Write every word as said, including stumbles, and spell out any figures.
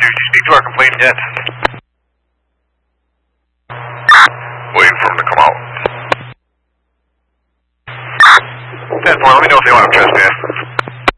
did you speak to our complainant yet? Waiting for him to come out. ten four, let me know if they want to trespass.